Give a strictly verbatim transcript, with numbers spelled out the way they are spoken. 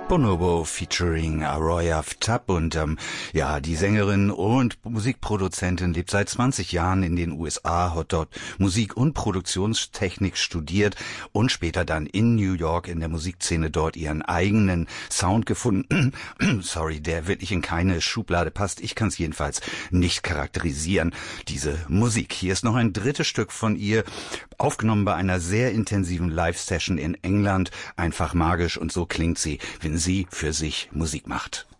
Bonobo featuring Aroya Ftab und ähm, ja, die Sängerin und Musikproduzentin lebt seit zwanzig Jahren in den U S A, hat dort Musik- und Produktionstechnik studiert und später dann in New York in der Musikszene dort ihren eigenen Sound gefunden. Sorry, der wirklich in keine Schublade passt. Ich kann es jedenfalls nicht charakterisieren, diese Musik. Hier ist noch ein drittes Stück von ihr, aufgenommen bei einer sehr intensiven Live-Session in England. Einfach magisch und so klingt sie, wenn sie für sich Musik macht.